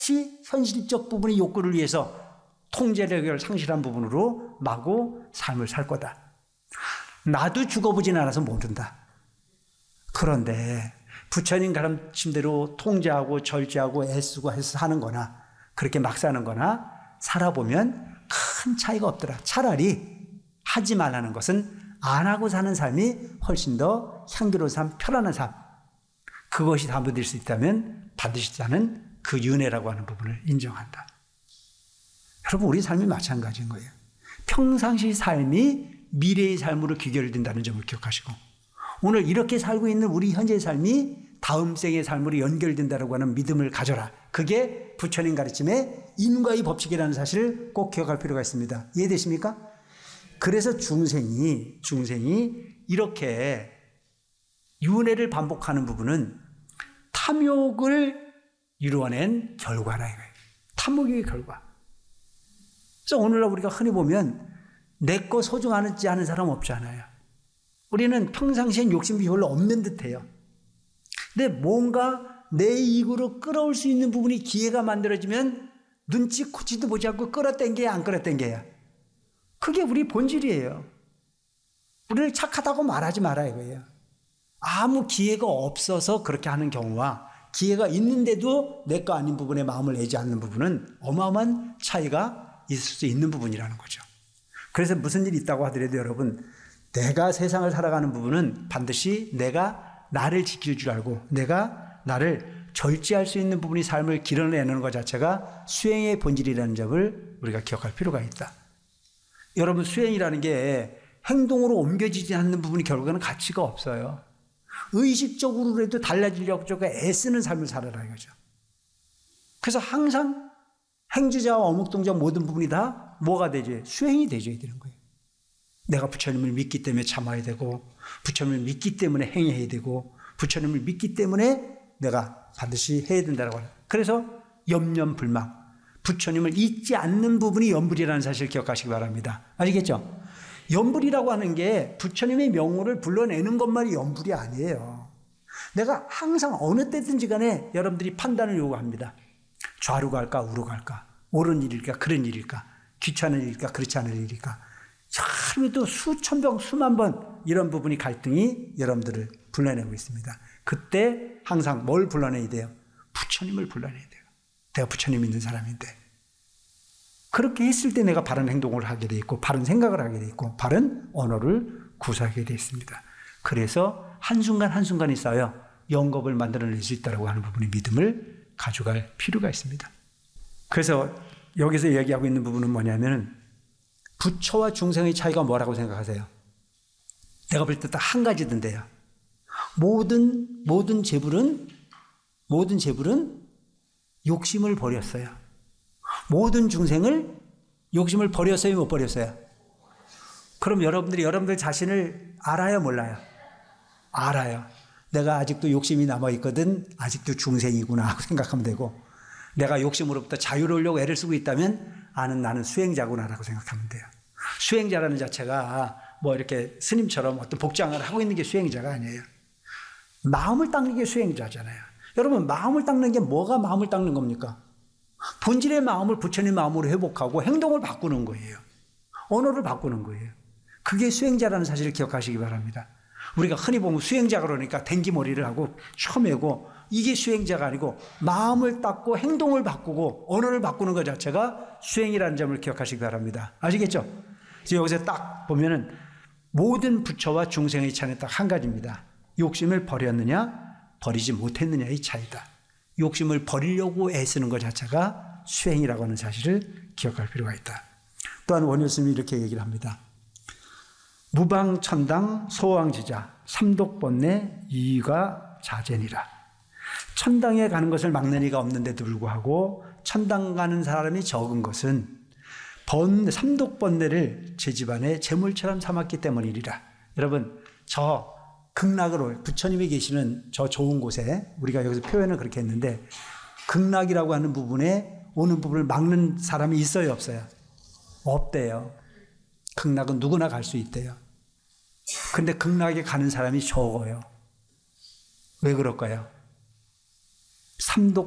현실적 부분의 욕구를 위해서 통제력을 상실한 부분으로 마구 삶을 살 거다. 나도 죽어보진 않아서 모른다. 그런데 부처님 가르침대로 통제하고 절제하고 애쓰고 해서 사는 거나 그렇게 막 사는 거나 살아보면 큰 차이가 없더라. 차라리 하지 말라는 것은 안 하고 사는 삶이 훨씬 더 향기로운 삶, 편안한 삶. 그것이 담보될 수 있다면 반드시 나는 그 윤회라고 하는 부분을 인정한다. 여러분, 우리 삶이 마찬가지인 거예요. 평상시 삶이 미래의 삶으로 귀결된다는 점을 기억하시고, 오늘 이렇게 살고 있는 우리 현재의 삶이 다음 생의 삶으로 연결된다고 하는 믿음을 가져라. 그게 부처님 가르침의 인과의 법칙이라는 사실을 꼭 기억할 필요가 있습니다. 이해되십니까? 그래서 중생이 이렇게 윤회를 반복하는 부분은 탐욕을 이루어낸 결과라 이거예요. 탐욕의 결과. 그래서 오늘날 우리가 흔히 보면 내 거 소중하지 않은 사람 없지 않아요. 우리는 평상시엔 욕심이 별로 없는 듯해요. 근데 뭔가 내 이익으로 끌어올 수 있는 부분이 기회가 만들어지면 눈치코치도 보지 않고 끌어당겨야 안 끌어당겨야. 그게 우리 본질이에요. 우리를 착하다고 말하지 마라 이거예요. 아무 기회가 없어서 그렇게 하는 경우와 기회가 있는데도 내 거 아닌 부분에 마음을 내지 않는 부분은 어마어마한 차이가 있을 수 있는 부분이라는 거죠. 그래서 무슨 일이 있다고 하더라도 여러분, 내가 세상을 살아가는 부분은 반드시 내가 나를 지킬 줄 알고 내가 나를 절제할 수 있는 부분이 삶을 길어내는 것 자체가 수행의 본질이라는 점을 우리가 기억할 필요가 있다. 여러분, 수행이라는 게 행동으로 옮겨지지 않는 부분이 결국에는 가치가 없어요. 의식적으로라도 달라지려고 애쓰는 삶을 살아라 이거죠. 그래서 항상 행주자와 어묵동자 모든 부분이 다 뭐가 되죠? 수행이 되줘야 되는 거예요. 내가 부처님을 믿기 때문에 참아야 되고, 부처님을 믿기 때문에 행해야 되고, 부처님을 믿기 때문에 내가 반드시 해야 된다고 하는. 그래서 염려불망, 부처님을 잊지 않는 부분이 염불이라는 사실을 기억하시기 바랍니다. 아시겠죠? 염불이라고 하는 게 부처님의 명호를 불러내는 것만이 염불이 아니에요. 내가 항상 어느 때든지 간에 여러분들이 판단을 요구합니다. 좌로 갈까 우로 갈까, 옳은 일일까 그런 일일까, 귀찮은 일일까 그렇지 않은 일일까. 하루에도 수천 번 수만 번 이런 부분이 갈등이 여러분들을 불러내고 있습니다. 그때 항상 뭘 불러내야 돼요? 부처님을 불러내야 돼요. 내가 부처님 믿는 사람인데. 그렇게 했을 때 내가 바른 행동을 하게 돼 있고 바른 생각을 하게 돼 있고 바른 언어를 구사하게 돼 있습니다. 그래서 한순간 한순간이 쌓여 영겁을 만들어낼 수 있다고 하는 부분의 믿음을 가져갈 필요가 있습니다. 그래서 여기서 얘기하고 있는 부분은 뭐냐면 부처와 중생의 차이가 뭐라고 생각하세요? 내가 볼 때 딱 한 가지던데요. 모든 재물은 욕심을 버렸어요. 모든 중생을 욕심을 버렸어요, 못 버렸어요? 그럼 여러분들 자신을 알아요, 몰라요? 알아요. 내가 아직도 욕심이 남아있거든, 아직도 중생이구나 하고 생각하면 되고, 내가 욕심으로부터 자유로우려고 애를 쓰고 있다면 나는 수행자구나라고 생각하면 돼요. 수행자라는 자체가 뭐 이렇게 스님처럼 어떤 복장을 하고 있는 게 수행자가 아니에요. 마음을 닦는 게 수행자잖아요. 여러분, 마음을 닦는 게 뭐가 마음을 닦는 겁니까? 본질의 마음을 부처님 마음으로 회복하고 행동을 바꾸는 거예요. 언어를 바꾸는 거예요. 그게 수행자라는 사실을 기억하시기 바랍니다. 우리가 흔히 보면 수행자 그러니까 댕기머리를 하고 쳐매고, 이게 수행자가 아니고 마음을 닦고 행동을 바꾸고 언어를 바꾸는 것 자체가 수행이라는 점을 기억하시기 바랍니다. 아시겠죠? 여기서 딱 보면은 모든 부처와 중생의 차이는 딱 한 가지입니다. 욕심을 버렸느냐 버리지 못했느냐의 차이다. 욕심을 버리려고 애쓰는 것 자체가 수행이라고 하는 사실을 기억할 필요가 있다. 또한 원효스님이 이렇게 얘기를 합니다. 무방천당 소왕지자 삼독번뇌 이가 자제니라. 천당에 가는 것을 막는 이가 없는데도 불구하고 천당 가는 사람이 적은 것은 삼독번뇌를 제 집안의 재물처럼 삼았기 때문이리라. 여러분, 저 극락으로 부처님이 계시는 저 좋은 곳에, 우리가 여기서 표현을 그렇게 했는데, 극락이라고 하는 부분에 오는 부분을 막는 사람이 있어요, 없어요? 없대요. 극락은 누구나 갈 수 있대요. 근데 극락에 가는 사람이 적어요. 왜 그럴까요? 삼독